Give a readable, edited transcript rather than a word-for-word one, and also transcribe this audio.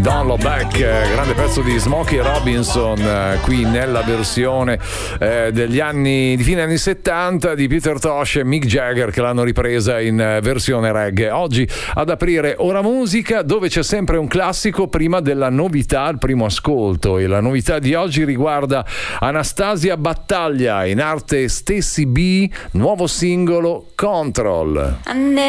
Don't Look Back, grande pezzo di Smokey Robinson, qui nella versione degli anni, di fine anni 70, di Peter Tosh e Mick Jagger, che l'hanno ripresa in versione reggae. Oggi ad aprire Ora Musica, dove c'è sempre un classico prima della novità al primo ascolto, e la novità di oggi riguarda Anastasia Battaglia, in arte Stacy B, nuovo singolo Control.